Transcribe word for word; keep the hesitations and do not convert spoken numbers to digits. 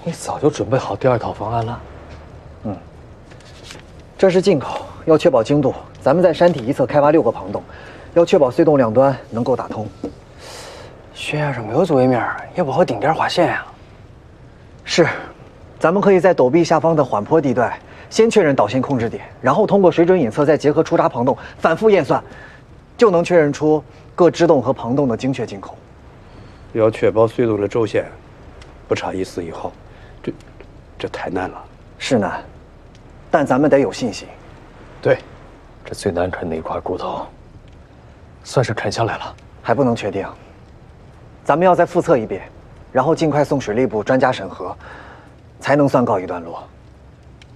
你早就准备好第二套方案了？ 嗯，这是进口，要确保精度。咱们在山体一侧开挖六个旁洞，要确保隧洞两端能够打通。 悬崖上没有作业面，也不好定点划线呀。 是，咱们可以在陡壁下方的缓坡地带先确认导线控制点，然后通过水准隐测，再结合出闸旁洞反复验算，就能确认出各支洞和旁洞的精确进口。 要确保隧洞的轴线不差一丝一毫，这这太难了。 是难，但咱们得有信心。 对，这最难啃的一块骨头，算是啃下来了。 还不能确定，咱们要再复测一遍，然后尽快送水利部专家审核，才能算告一段落。